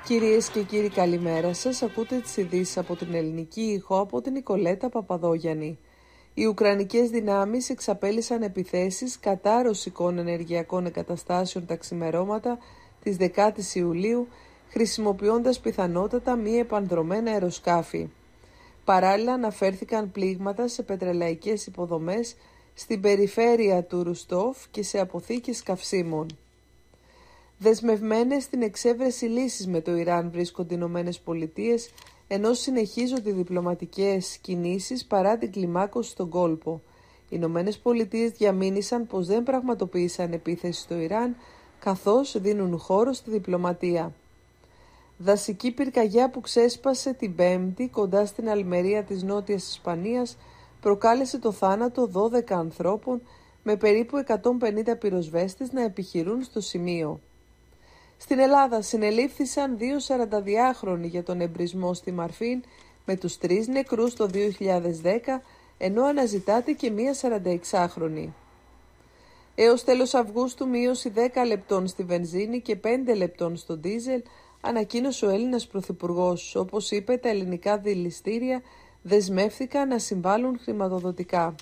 Κυρίες και κύριοι, καλημέρα σας. Ακούτε τις ειδήσεις από την ελληνική ηχό από την Νικολέτα Παπαδόγιαννη. Οι Ουκρανικές δυνάμεις εξαπέλυσαν επιθέσεις κατά ρωσικών ενεργειακών εγκαταστάσεων τα ξημερώματα της 10ης Ιουλίου, χρησιμοποιώντας πιθανότατα μη επανδρομένα αεροσκάφη. Παράλληλα, αναφέρθηκαν πλήγματα σε πετρελαϊκές υποδομές στην περιφέρεια του Ρουστόφ και σε αποθήκες καυσίμων. Δεσμευμένες στην εξέβρεση λύσης με το Ιράν βρίσκονται οι Ηνωμένες Πολιτείες, ενώ συνεχίζονται οι διπλωματικές κινήσεις παρά την κλιμάκωση στον κόλπο. Οι Ηνωμένες Πολιτείες διαμήνυσαν πως δεν πραγματοποίησαν επίθεση στο Ιράν, καθώς δίνουν χώρο στη διπλωματία. Δασική πυρκαγιά που ξέσπασε την Πέμπτη κοντά στην Αλμερία της Νότιας Ισπανίας προκάλεσε το θάνατο 12 ανθρώπων, με περίπου 150 πυροσβέστες να επιχειρούν στο σημείο. Στην Ελλάδα συνελήφθησαν 2 42χρονοι για τον εμπρισμό στη Μαρφίν, με τους 3 νεκρούς το 2010, ενώ αναζητάται και μία 46χρονη. Έως τέλος Αυγούστου μείωση 10 λεπτών στη βενζίνη και 5 λεπτών στο ντίζελ, ανακοίνωσε ο Έλληνας Πρωθυπουργός. Όπως είπε, τα ελληνικά δηληστήρια δεσμεύθηκαν να συμβάλλουν χρηματοδοτικά.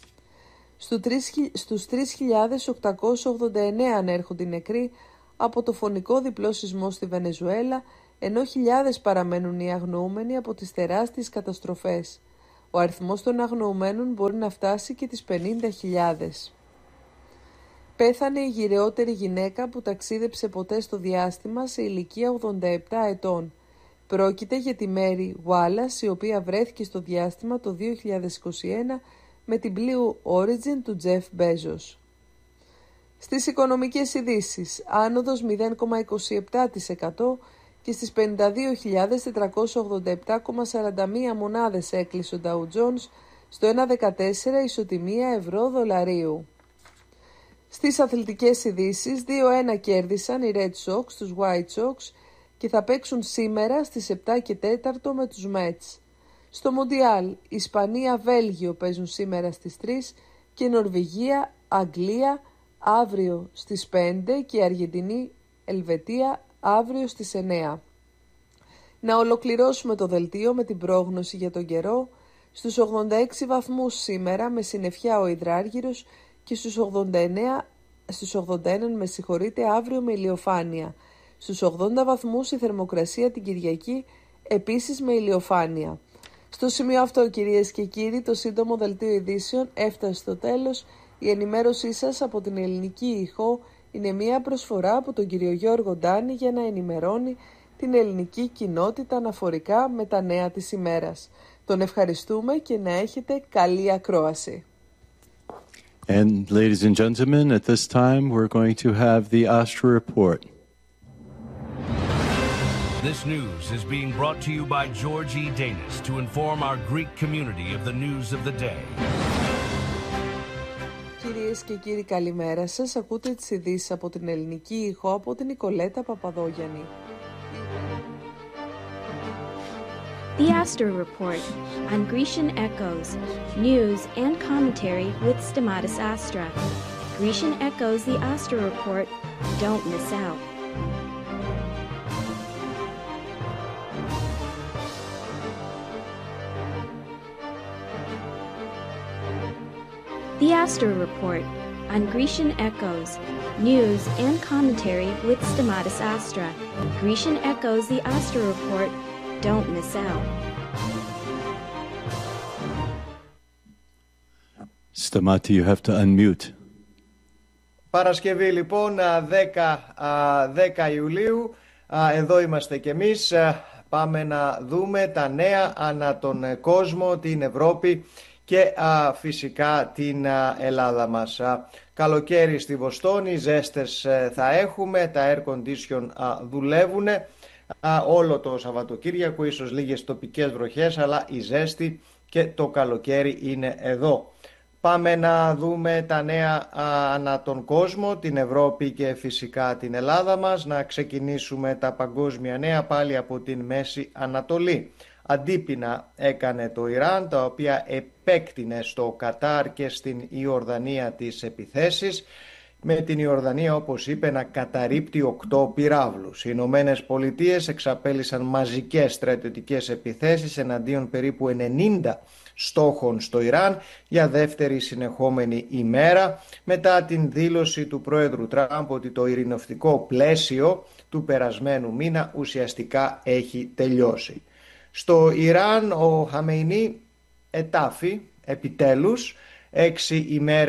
Στους 3.889 ανέρχονται οι νεκροί από το φωνικό διπλό σεισμό στη Βενεζουέλα, ενώ χιλιάδες παραμένουν οι αγνοούμενοι από τις τεράστιες καταστροφές. Ο αριθμός των αγνοουμένων μπορεί να φτάσει και τις 50.000. Πέθανε η γυρεότερη γυναίκα που ταξίδεψε ποτέ στο διάστημα σε ηλικία 87 ετών. Πρόκειται για τη Μέρι Γουάλας, η οποία βρέθηκε στο διάστημα το 2021 με την Blue Origin του Τζεφ Μπέζος. Στις οικονομικές ειδήσεις, άνοδος 0,27% και στις 52.487,41 μονάδες έκλεισε ο Dow Jones στο 1,14 ισοτιμία ευρώ-δολαρίου. Στις αθλητικές ειδήσεις, 2-1 κέρδισαν οι Red Sox τους White Sox και θα παίξουν σήμερα στις 7 και 4 με τους Mets. Στο Μοντιάλ, Ισπανία-Βέλγιο παίζουν σήμερα στις 3 και Νορβηγία-Αγγλία αύριο στις 5 και Αργεντινή-Ελβετία αύριο στις 9. Να ολοκληρώσουμε το δελτίο με την πρόγνωση για τον καιρό. Στους 86 βαθμούς σήμερα με συννεφιά ο υδράργυρος και στους 81 αύριο με ηλιοφάνεια. Στους 80 βαθμούς η θερμοκρασία την Κυριακή, επίσης με ηλιοφάνεια. Στο σημείο αυτό, κυρίες και κύριοι, το σύντομο δελτίο ειδήσεων έφτασε στο τέλος. Η ενημέρωσή σας από την ελληνική ηχό είναι μια προσφορά από τον κύριο Γιώργο Ντάνη για να ενημερώνει την ελληνική κοινότητα αναφορικά με τα νέα της ημέρας. Τον ευχαριστούμε και να έχετε καλή ακρόαση. And ladies and gentlemen, at this time we're going to have the Astra Report. This news is being brought to you by George E. Danis to inform our Greek community of the news of the day. Κυρίες και κύριοι, καλημέρα σας. Ακούτε τις ειδήσεις από την ελληνική ηχό από την Νικολέτα Παπαδόγιαννη. The Astra Report on Grecian Echoes, news and commentary with Stamatis Astra. Grecian Echoes, the Astra Report. Don't miss out. The Astra Report on Grecian Echoes, news and commentary with Stamatis Astra. Grecian Echoes, the Astra Report. Don't miss out. Stamati, you have to unmute. Παρασκευή λοιπόν 10 Ιουλίου, εδώ είμαστε κι εμείς, πάμε να δούμε τα νέα ανά τον κόσμο, την Ευρώπη και φυσικά την Ελλάδα μας. Καλοκαίρι στη Βοστόνη, ζέστες θα έχουμε, τα air condition δουλεύουν όλο το Σαββατοκύριακο, ίσως λίγες τοπικές βροχές, αλλά η ζέστη και το καλοκαίρι είναι εδώ. Πάμε να δούμε τα νέα ανά τον κόσμο, την Ευρώπη και φυσικά την Ελλάδα μας. Να ξεκινήσουμε τα παγκόσμια νέα πάλι από την Μέση Ανατολή. Αντίπεινα έκανε το Ιράν, τα οποία επέκτηνε στο Κατάρ και στην Ιορδανία τις επιθέσεις με την Ιορδανία, όπως είπε, να καταρρίπτει 8 πυράβλους. Οι Ηνωμένες Πολιτείες εξαπέλυσαν μαζικές στρατιωτικές επιθέσεις εναντίον περίπου 90 στόχων στο Ιράν για δεύτερη συνεχόμενη ημέρα, μετά την δήλωση του πρόεδρου Τραμπ ότι το ειρηνευτικό πλαίσιο του περασμένου μήνα ουσιαστικά έχει τελειώσει. Στο Ιράν ο Χαμεϊνί ετάφη επιτέλους 6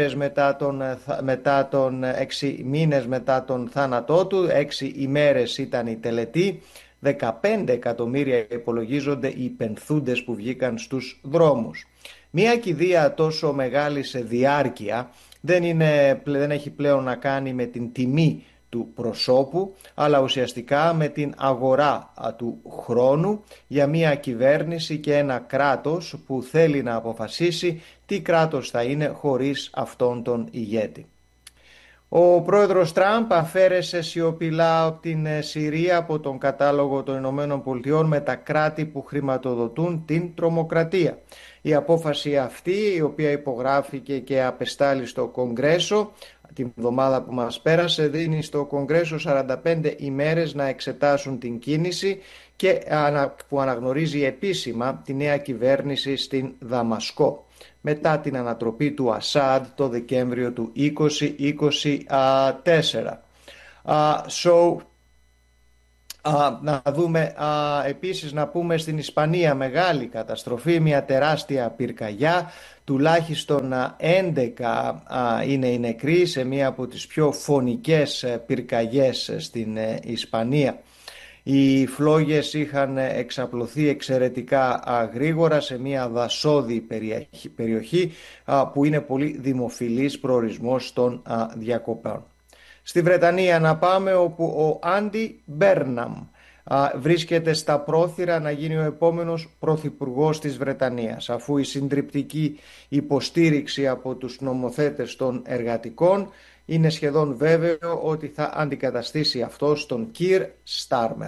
μήνες μετά τον θάνατό του. 6 ημέρες ήταν η τελετή. 15 εκατομμύρια υπολογίζονται οι πενθούντες που βγήκαν στους δρόμους. Μία κηδεία τόσο μεγάλη σε διάρκεια δεν έχει πλέον να κάνει με την τιμή του προσώπου, αλλά ουσιαστικά με την αγορά του χρόνου για μια κυβέρνηση και ένα κράτος που θέλει να αποφασίσει τι κράτος θα είναι χωρίς αυτόν τον ηγέτη. Ο πρόεδρος Τραμπ αφαίρεσε σιωπηλά την Συρία από τον κατάλογο των Ηνωμένων Πολιτειών με τα κράτη που χρηματοδοτούν την τρομοκρατία. Η απόφαση αυτή, η οποία υπογράφηκε και απεστάλη στο Κογκρέσο την εβδομάδα που μας πέρασε, δίνει στο Κογκρέσο 45 ημέρες να εξετάσουν την κίνηση και που αναγνωρίζει επίσημα τη νέα κυβέρνηση στην Δαμασκό μετά την ανατροπή του Ασάντ το Δεκέμβριο του 2024. Να δούμε επίσης, να πούμε στην Ισπανία μεγάλη καταστροφή, μια τεράστια πυρκαγιά, τουλάχιστον 11 είναι οι νεκροί σε μια από τις πιο φωνικές πυρκαγιές στην Ισπανία. Οι φλόγες είχαν εξαπλωθεί εξαιρετικά γρήγορα σε μια δασώδη περιοχή που είναι πολύ δημοφιλής προορισμός των διακοπών. Στη Βρετανία να πάμε, όπου ο Άντι Μπέρναμ βρίσκεται στα πρόθυρα να γίνει ο επόμενος πρωθυπουργός της Βρετανίας, αφού η συντριπτική υποστήριξη από τους νομοθέτες των εργατικών είναι σχεδόν βέβαιο ότι θα αντικαταστήσει αυτός τον Κιρ Στάρμερ.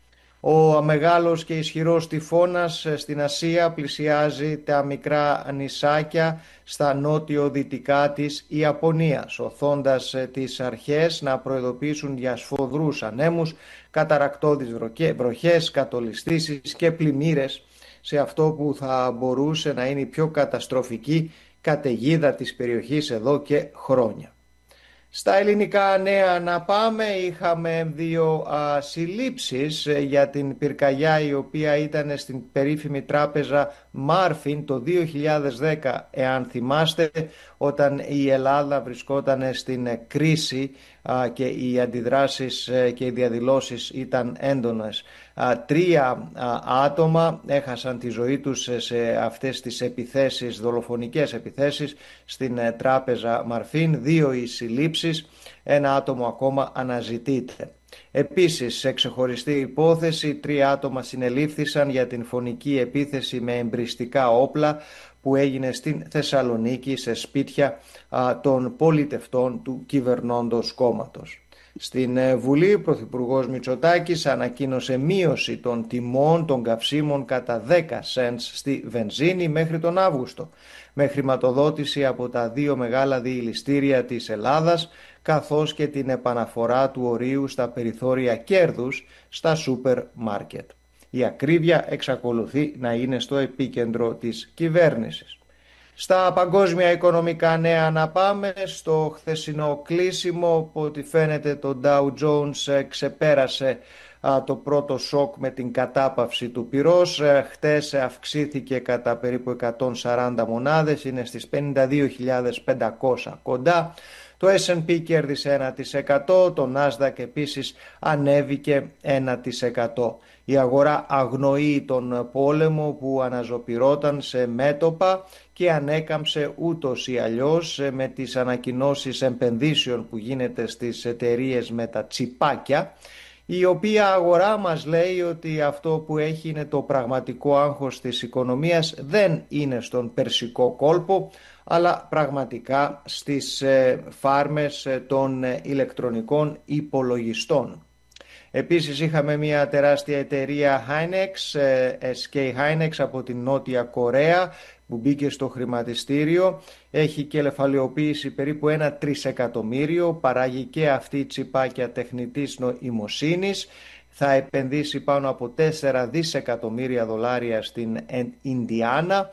Ο μεγάλος και ισχυρός τυφώνας στην Ασία πλησιάζει τα μικρά νησάκια στα νότιο-δυτικά της Ιαπωνίας, οθώντας τις αρχές να προειδοποιήσουν για σφοδρούς ανέμους, καταρακτώδεις βροχές, κατολιστήσεις και πλημμύρες σε αυτό που θα μπορούσε να είναι η πιο καταστροφική καταιγίδα της περιοχής εδώ και χρόνια. Στα ελληνικά νέα να πάμε, είχαμε 2 συλλήψεις για την πυρκαγιά η οποία ήταν στην περίφημη τράπεζα Μάρφιν το 2010, εάν θυμάστε, όταν η Ελλάδα βρισκόταν στην κρίση και οι αντιδράσεις και οι διαδηλώσεις ήταν έντονες. 3 άτομα έχασαν τη ζωή τους σε αυτές τις επιθέσεις, δολοφονικές επιθέσεις στην τράπεζα Μαρφίν, 2 οι συλλήψεις, 1 άτομο ακόμα αναζητείται. Επίσης, σε ξεχωριστή υπόθεση, 3 άτομα συνελήφθησαν για την φωνική επίθεση με εμπριστικά όπλα που έγινε στην Θεσσαλονίκη σε σπίτια των πολιτευτών του κυβερνώντος κόμματος. Στην Βουλή, ο Πρωθυπουργός Μητσοτάκης ανακοίνωσε μείωση των τιμών των καυσίμων κατά 10 cents στη βενζίνη μέχρι τον Αύγουστο, με χρηματοδότηση από τα 2 μεγάλα διηλιστήρια της Ελλάδας, καθώς και την επαναφορά του ορίου στα περιθώρια κέρδους στα σούπερ μάρκετ. Η ακρίβεια εξακολουθεί να είναι στο επίκεντρο της κυβέρνησης. Στα παγκόσμια οικονομικά νέα να πάμε, στο χθεσινό κλείσιμο, που ό,τι φαίνεται το Dow Jones ξεπέρασε το πρώτο σοκ με την κατάπαυση του πυρός. Χτες αυξήθηκε κατά περίπου 140 μονάδες, είναι στις 52.500 κοντά. Το S&P κέρδισε 1%, το Nasdaq επίσης ανέβηκε 1%. Η αγορά αγνοεί τον πόλεμο που αναζωπυρώταν σε μέτωπα και ανέκαμψε ούτως ή αλλιώς με τις ανακοινώσεις επενδύσεων που γίνεται στις εταιρείες με τα τσιπάκια, η οποία αγορά μας λέει ότι αυτό που έχει είναι το πραγματικό άγχος της οικονομίας, δεν είναι στον Περσικό κόλπο, αλλά πραγματικά στις φάρμες των ηλεκτρονικών υπολογιστών. Επίσης είχαμε μια τεράστια εταιρεία Hynix, SK Hynix από την Νότια Κορέα, που μπήκε στο χρηματιστήριο. Έχει κεφαλαιοποίηση περίπου 1 τρισεκατομμύριο, παράγει και αυτή τσιπάκια τεχνητής νοημοσύνης. Θα επενδύσει πάνω από 4 δισεκατομμύρια δολάρια στην Ινδιάνα.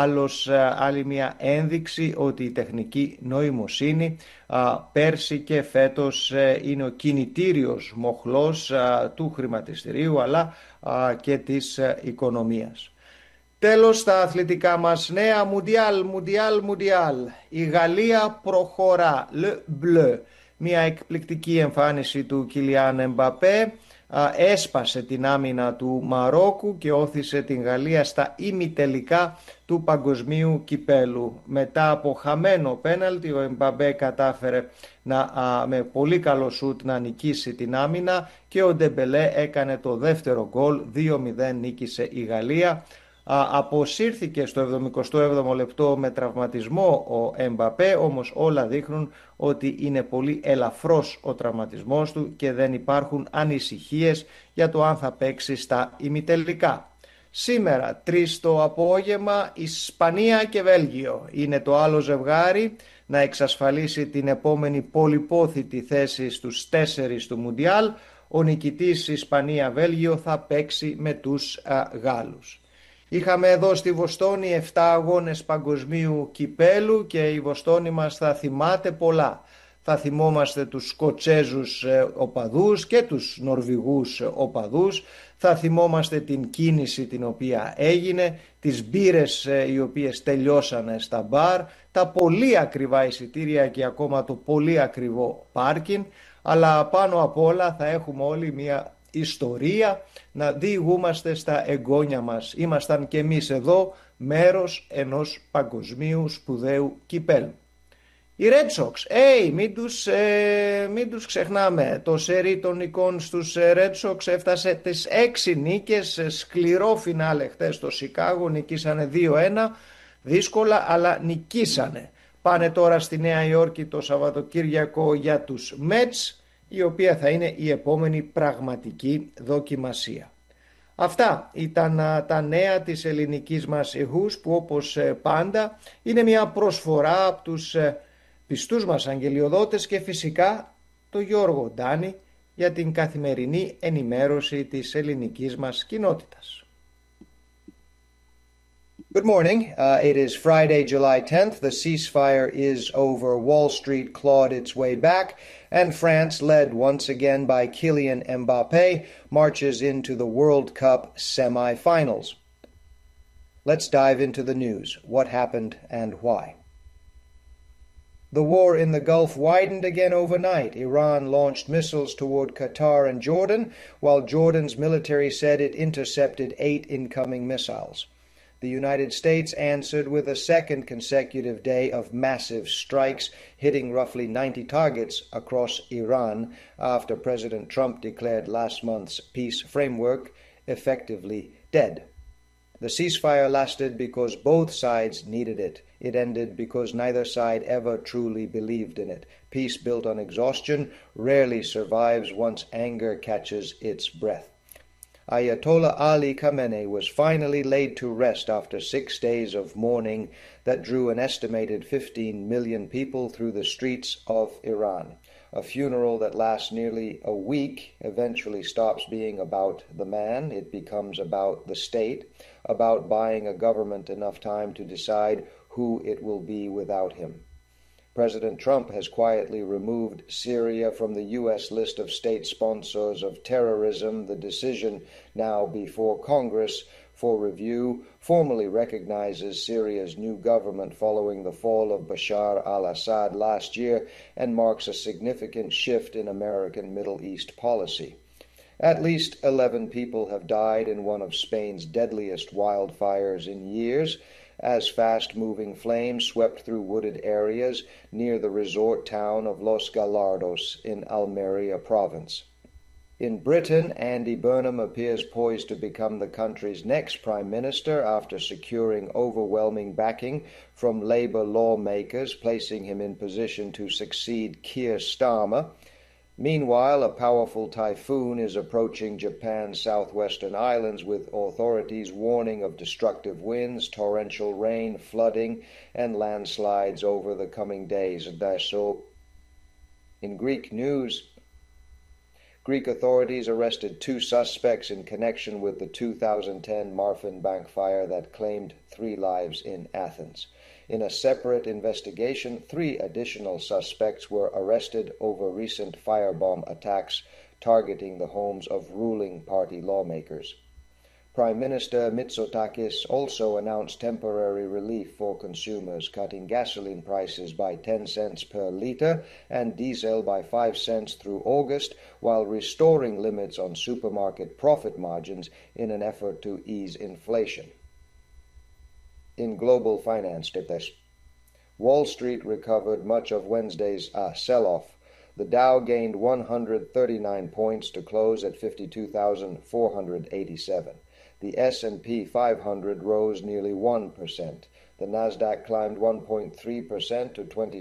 Άλλη μια ένδειξη ότι η τεχνική νοημοσύνη πέρσι και φέτος είναι ο κινητήριος μοχλός του χρηματιστηρίου αλλά και της οικονομίας. Τέλος, στα αθλητικά μας νέα, Μουντιάλ. Η Γαλλία προχωρά, Le Bleu. Μια εκπληκτική εμφάνιση του Κιλιάν Εμπαπέ. Έσπασε την άμυνα του Μαρόκου και όθησε την Γαλλία στα ημιτελικά του παγκοσμίου κυπέλου. Μετά από χαμένο πέναλτι, ο Εμπαπέ κατάφερε με πολύ καλό σούτ να νικήσει την άμυνα και ο Ντεμπελέ έκανε το δεύτερο γκολ. 2-0 νίκησε η Γαλλία. Αποσύρθηκε στο 77ο λεπτό με τραυματισμό ο Εμπαπέ, όμως όλα δείχνουν ότι είναι πολύ ελαφρός ο τραυματισμός του και δεν υπάρχουν ανησυχίες για το αν θα παίξει στα ημιτελικά. Σήμερα 3 το απόγευμα, Ισπανία και Βέλγιο είναι το άλλο ζευγάρι να εξασφαλίσει την επόμενη πολυπόθητη θέση στους 4 του Μουντιάλ. Ο νικητής Ισπανία-Βέλγιο θα παίξει με τους Γάλλους. Είχαμε εδώ στη Βοστόνη 7 αγώνες παγκοσμίου κυπέλου και η Βοστόνη μας θα θυμάται πολλά. Θα θυμόμαστε τους Σκοτσέζους οπαδούς και τους Νορβηγούς οπαδούς. Θα θυμόμαστε την κίνηση την οποία έγινε, τις μπύρες οι οποίες τελειώσανε στα μπαρ, τα πολύ ακριβά εισιτήρια και ακόμα το πολύ ακριβό πάρκιν. Αλλά πάνω απ' όλα θα έχουμε όλοι μια ιστορία να διηγούμαστε στα εγγόνια μας. Ήμασταν και εμείς εδώ μέρος ενός παγκοσμίου σπουδαίου κυπέλου. Οι Red Sox, μην τους ξεχνάμε, το σερί των νικών στους Red Sox έφτασε τις 6 νίκες, σκληρό φινάλε χθες στο Σικάγο, νικήσανε 2-1, δύσκολα αλλά νικήσανε. Πάνε τώρα στη Νέα Υόρκη το Σαββατοκύριακο για τους Mets, η οποία θα είναι η επόμενη πραγματική δοκιμασία. Αυτά ήταν τα νέα της ελληνικής μας ηχούς που όπως πάντα είναι μια προσφορά από τους πιστούς μας αγγελιοδότες και φυσικά το Γιώργο Ντάνη για την καθημερινή ενημέρωση της ελληνικής μας κοινότητας. Good morning. It is Friday, July 10th. The ceasefire is over. Wall Street clawed its way back, and France, led once again by Kylian Mbappé, marches into the World Cup semi-finals. Let's dive into the news. What happened and why? The war in the Gulf widened again overnight. Iran launched missiles toward Qatar and Jordan, while Jordan's military said it intercepted 8 incoming missiles. The United States answered with a second consecutive day of massive strikes, hitting roughly 90 targets across Iran after President Trump declared last month's peace framework effectively dead. The ceasefire lasted because both sides needed it. It ended because neither side ever truly believed in it. Peace built on exhaustion rarely survives once anger catches its breath. Ayatollah Ali Khamenei was finally laid to rest after 6 days of mourning that drew an estimated 15 million people through the streets of Iran. A funeral that lasts nearly a week eventually stops being about the man. It becomes about the state, about buying a government enough time to decide who it will be without him. President Trump has quietly removed Syria from the U.S. list of state sponsors of terrorism. The decision now before Congress for review formally recognizes Syria's new government following the fall of Bashar al-Assad last year and marks a significant shift in American Middle East policy. At least 11 people have died in one of Spain's deadliest wildfires in years, as fast-moving flames swept through wooded areas near the resort town of Los Gallardos in Almeria province. In Britain, Andy Burnham appears poised to become the country's next prime minister after securing overwhelming backing from Labour lawmakers, placing him in position to succeed Keir Starmer. Meanwhile, a powerful typhoon is approaching Japan's southwestern islands, with authorities warning of destructive winds, torrential rain, flooding, and landslides over the coming days. In Greek news, Greek authorities arrested 2 suspects in connection with the 2010 Marfin Bank fire that claimed 3 lives in Athens. In a separate investigation, 3 additional suspects were arrested over recent firebomb attacks targeting the homes of ruling party lawmakers. Prime Minister Mitsotakis also announced temporary relief for consumers, cutting gasoline prices by 10 cents per litre and diesel by 5 cents through August, while restoring limits on supermarket profit margins in an effort to ease inflation. In global finance, Wall Street recovered much of Wednesday's sell-off. The Dow gained 139 points to close at 52,487. The S&P 500 rose nearly 1%. The Nasdaq climbed 1.3% to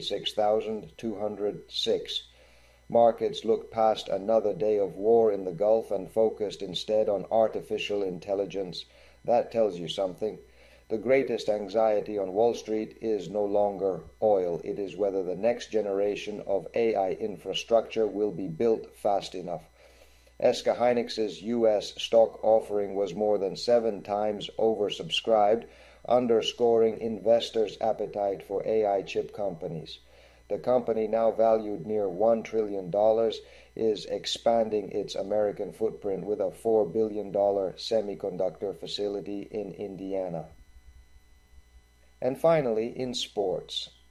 26,206. Markets looked past another day of war in the Gulf and focused instead on artificial intelligence. That tells you something. The greatest anxiety on Wall Street is no longer oil. It is whether the next generation of AI infrastructure will be built fast enough. SK Hynix's U.S. stock offering was more than 7 times oversubscribed, underscoring investors' appetite for AI chip companies. The company, now valued near $1 trillion, is expanding its American footprint with a $4 billion semiconductor facility in Indiana. And finally, in sports,